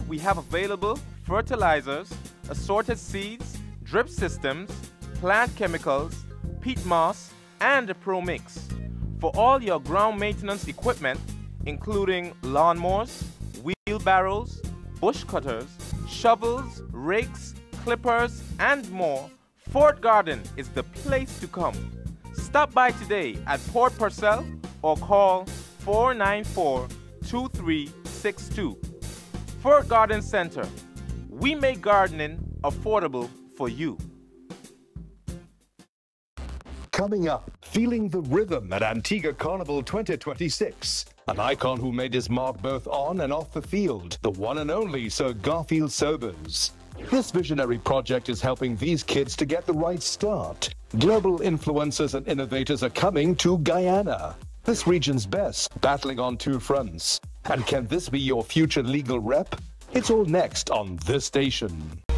we have available fertilizers, assorted seeds, drip systems, plant chemicals, peat moss, and a Pro Mix. For all your ground maintenance equipment, including lawnmowers, wheelbarrows, bush cutters, shovels, rakes, clippers, and more, Fort Garden is the place to come. Stop by today at Port Purcell or call 494-2362. Fort Garden Center. We make gardening affordable for you. Coming up, feeling the rhythm at Antigua Carnival 2026. An icon who made his mark both on and off the field, the one and only Sir Garfield Sobers. This visionary project is helping these kids to get the right start. Global influencers and innovators are coming to Guyana, this region's best, battling on two fronts. And can this be your future legal rep? It's all next on this station.